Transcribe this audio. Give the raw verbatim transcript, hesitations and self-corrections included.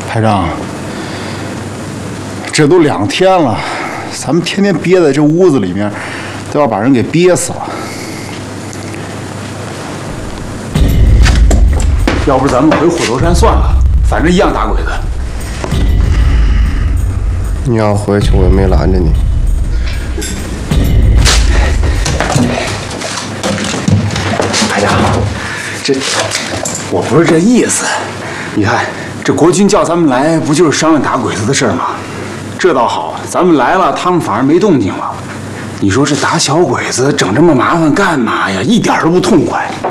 排长，这都两天了，咱们天天憋在这屋子里面，都要把人给憋死了。要不咱们回虎头山算了，反正一样打鬼子。 你要回去，我也没拦着你。 排长，这我不是这意思。你看，这国军叫咱们来，不就是商量打鬼子的事儿吗？这倒好，咱们来了，他们反而没动静了。你说这打小鬼子整这么麻烦干嘛呀？一点都不痛快。